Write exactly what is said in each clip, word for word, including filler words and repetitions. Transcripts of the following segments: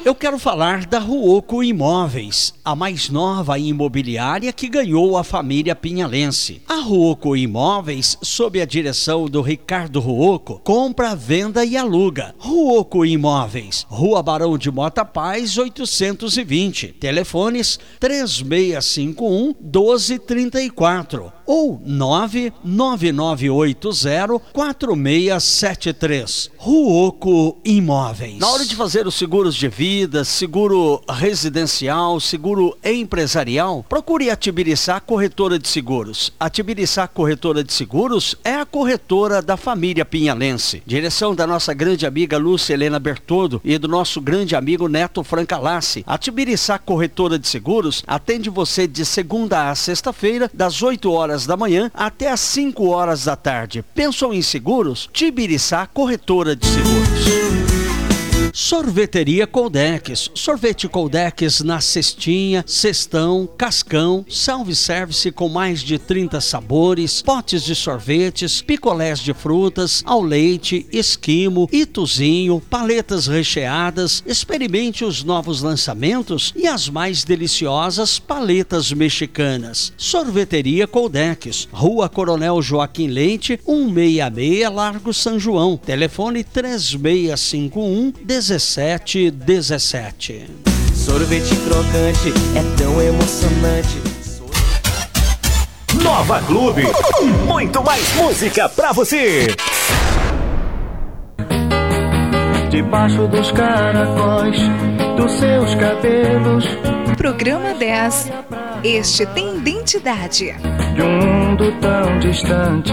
Eu quero falar da Ruoco Imóveis, a mais nova imobiliária que ganhou a família pinhalense. A Ruoco Imóveis, sob a direção do Ricardo Ruoco, compra, venda e aluga. Ruoco Imóveis, Rua Barão de Mota Paz, oitocentos e vinte. Telefones três seis cinco um, doze trinta e quatro ou nove nove nove oito zero, quatro seis sete três. Ruoco Imóveis. Na hora de fazer os seguros de vida, seguro residencial, seguro empresarial, procure a Tibiriçá Corretora de Seguros. A Tibiriçá Corretora de Seguros é a corretora da família pinhalense. Direção da nossa grande amiga Lúcia Helena Bertoldo e do nosso grande amigo Neto Francalassi. A Tibiriçá Corretora de Seguros atende você de segunda a sexta-feira, das oito horas da manhã até às cinco horas da tarde. Pensou em seguros? Tibiriçá Corretora de Seguros. Sorveteria Coldex. Sorvete Coldex na cestinha, cestão, cascão, self-service com mais de trinta sabores, potes de sorvetes, picolés de frutas, ao leite, esquimo, ituzinho, paletas recheadas. Experimente os novos lançamentos e as mais deliciosas paletas mexicanas. Sorveteria Coldex, Rua Coronel Joaquim Leite, cento e sessenta e seis, Largo São João. Telefone três seis cinco um, dezessete dezessete. Sorvete crocante é tão emocionante. Nova Clube, muito mais música pra você. Debaixo dos caracóis dos seus cabelos. Programa dez. Este tem identidade. De um mundo tão distante.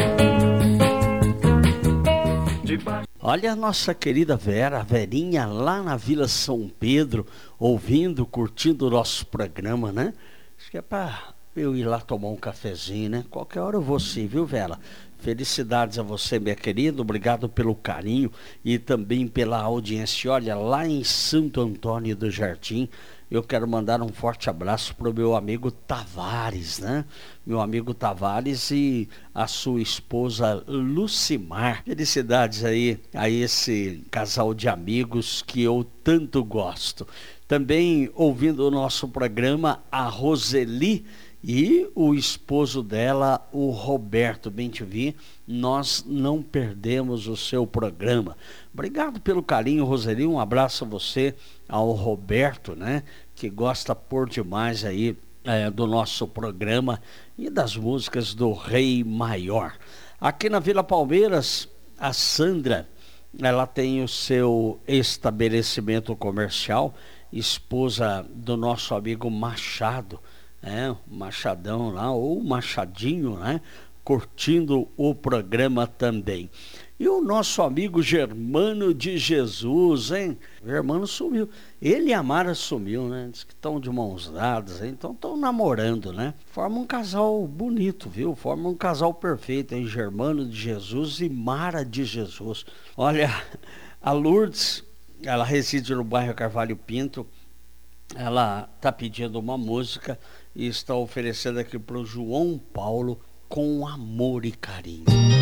Debaixo... Olha a nossa querida Vera, a Verinha lá na Vila São Pedro, ouvindo, curtindo o nosso programa, né? Acho que é para eu ir lá tomar um cafezinho, né? Qualquer hora eu vou sim, viu, Vera? Felicidades a você, minha querida, obrigado pelo carinho e também pela audiência. Olha, lá em Santo Antônio do Jardim, eu quero mandar um forte abraço para o meu amigo Tavares, né? Meu amigo Tavares e a sua esposa Lucimar. Felicidades aí a esse casal de amigos que eu tanto gosto. Também ouvindo o nosso programa, a Roseli e o esposo dela, o Roberto. Bem te vi, nós não perdemos o seu programa. Obrigado pelo carinho, Roseli, um abraço a você, ao Roberto, né, que gosta por demais aí é, do nosso programa e das músicas do Rei Maior. Aqui na Vila Palmeiras, a Sandra, ela tem o seu estabelecimento comercial, esposa do nosso amigo Machado, é, Machadão lá, ou Machadinho, né? Curtindo o programa também. E o nosso amigo Germano de Jesus, hein? Germano sumiu. Ele e a Mara sumiu, né? Diz que estão de mãos dadas, hein? Então estão namorando, né? Forma um casal bonito, viu? Forma um casal perfeito, hein? Germano de Jesus e Mara de Jesus. Olha, a Lourdes, ela reside no bairro Carvalho Pinto. Ela está pedindo uma música e está oferecendo aqui para o João Paulo, Com Amor e Carinho.